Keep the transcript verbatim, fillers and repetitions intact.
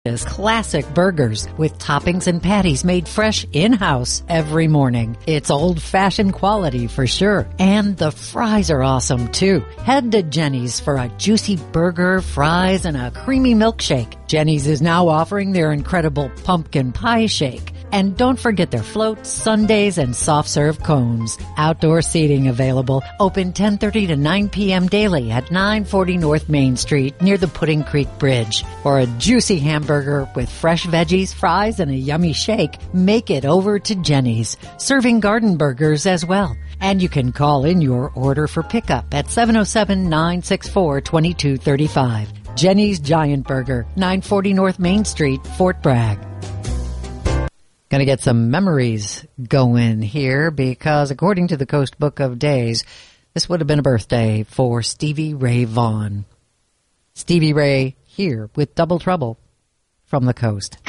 classic burgers with toppings and patties made fresh in-house every morning. It's old-fashioned quality for sure. And the fries are awesome too. Head to Jenny's for a juicy burger, fries, and a creamy milkshake. Jenny's is now offering their incredible pumpkin pie shake. And don't forget their floats, sundaes, and soft-serve cones. Outdoor seating available. Open ten thirty to nine p.m. daily at nine forty North Main Street near the Pudding Creek Bridge. For a juicy hamburger with fresh veggies, fries, and a yummy shake, make it over to Jenny's. Serving garden burgers as well. And you can call in your order for pickup at seven oh seven, nine six four, two two three five. Jenny's Giant Burger, nine forty North Main Street, Fort Bragg. Going to get some memories going here because according to the Coast Book of Days, this would have been a birthday for Stevie Ray Vaughan. Stevie Ray here with Double Trouble from the Coast.